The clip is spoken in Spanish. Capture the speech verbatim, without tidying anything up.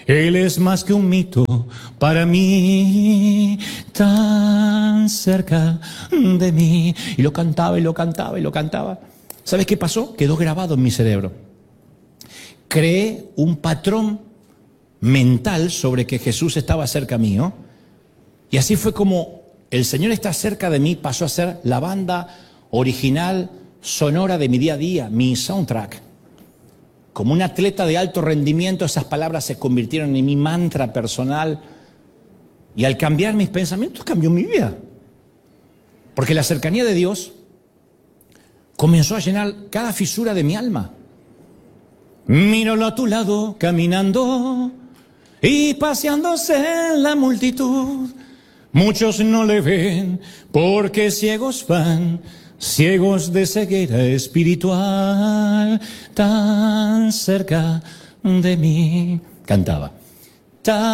Él es más que un mito para mí, tan cerca de mí. Y lo cantaba y lo cantaba y lo cantaba. ¿Sabes qué pasó? Quedó grabado en mi cerebro. Creé un patrón mental sobre que Jesús estaba cerca mío. Y así fue como el Señor está cerca de mí pasó a ser la banda original sonora de mi día a día, mi soundtrack. Como un atleta de alto rendimiento, esas palabras se convirtieron en mi mantra personal. Y al cambiar mis pensamientos, cambió mi vida. Porque la cercanía de Dios comenzó a llenar cada fisura de mi alma. Míralo a tu lado, caminando y paseándose en la multitud. Muchos no le ven porque ciegos van, ciegos de ceguera espiritual, tan cerca de mí. Cantaba. Tan